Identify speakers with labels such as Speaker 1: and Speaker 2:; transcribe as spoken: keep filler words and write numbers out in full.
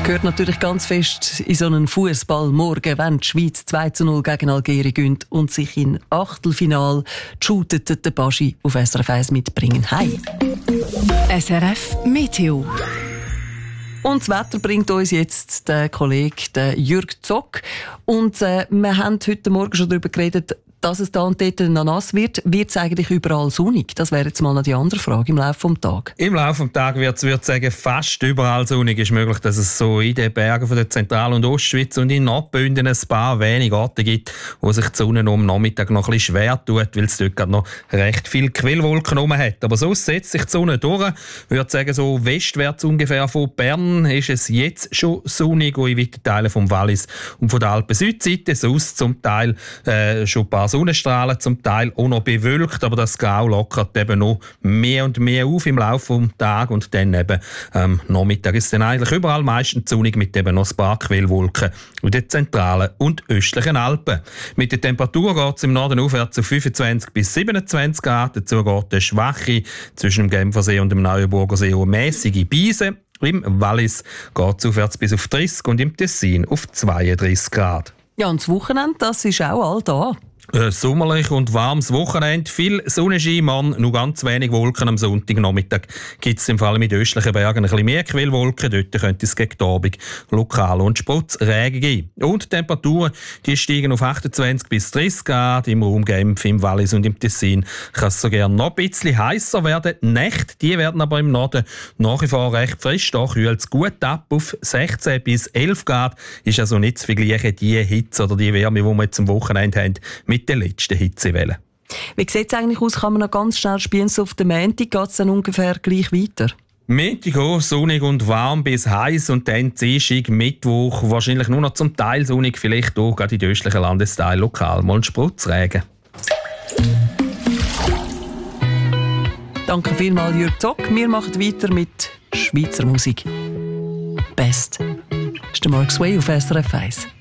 Speaker 1: Gehört natürlich ganz fest in so einen Fußballmorgen, wenn die Schweiz zwei zu null gegen Algerien gönnt und sich in Achtelfinal shootet der Baschi auf S R F eins mitbringen. Hi!
Speaker 2: S R F Meteo.
Speaker 1: Und das Wetter bringt uns jetzt der Kollege der Jürg Zock. Und äh, wir haben heute Morgen schon darüber geredet, dass es da und dort noch nass wird. Wird es eigentlich überall sonnig? Das wäre jetzt mal noch die andere Frage im Laufe des Tages.
Speaker 3: Im Laufe des Tages wird es, würde ich sagen, fast überall sonnig. Es ist möglich, dass es so in den Bergen von der Zentral- und Ostschweiz und in Nordbünden ein paar wenige Orte gibt, wo sich die Sonne um Nachmittag noch ein bisschen schwer tut, weil es dort noch recht viele Quellwolken herum hat. Aber sonst setzt sich die Sonne durch. Ich würde sagen, so westwärts ungefähr von Bern ist es jetzt schon sonnig, und in weiten Teilen vom Wallis und von der Alpen-Südseite. Sonst zum Teil äh, schon ein paar Sonnenstrahlen, zum Teil auch noch bewölkt, aber das Grau lockert eben noch mehr und mehr auf im Laufe des Tages, und dann eben am ähm, Nachmittag ist es dann eigentlich überall meistens sonnig mit eben noch ein paar Quellwolken in den zentralen und östlichen Alpen. Mit der Temperatur geht es im Norden aufwärts zu fünfundzwanzig bis siebenundzwanzig Grad, dazu geht eine schwache zwischen dem Genfersee und dem Neuenburger See eine mäßige Brise. Im Wallis geht es aufwärts bis auf dreißig und im Tessin auf zweiunddreißig Grad.
Speaker 1: Ja, und das Wochenende, das ist auch all da.
Speaker 3: Ein sommerlich und warmes Wochenende, viel Sonnenschein, man, nur ganz wenig Wolken am Sonntagnachmittag. Gibt es im Fall mit östlichen Bergen ein bisschen mehr Quellwolken, dort könnte es gegen die Abend lokal und Sprotzregen geben. Und die Temperaturen die steigen auf achtundzwanzig bis dreißig Grad, im Raum Genf, im Wallis und im Tessin kann es sogar noch ein bisschen heißer werden. Die Nächte die werden aber im Norden nach wie vor recht frisch, da kühlt es gut ab auf sechzehn bis elf Grad. Ist also nicht zu vergleichen, die Hitze oder die Wärme, die wir jetzt am Wochenende haben, mit der letzten Hitzewelle.
Speaker 1: Wie sieht es eigentlich aus? Kann man noch ganz schnell spielen? So auf den Montag geht es dann ungefähr gleich weiter?
Speaker 3: Montag auch sonnig und warm bis heiß, und dann Dienstag, Mittwoch wahrscheinlich nur noch zum Teil sonnig, vielleicht auch gerade in den östlichen Landesteilen lokal mal ein Sprotzregen.
Speaker 1: Danke vielmals, Jürg Zock. Wir machen weiter mit Schweizer Musik. Best. Das ist der Mark Sway auf S R F eins.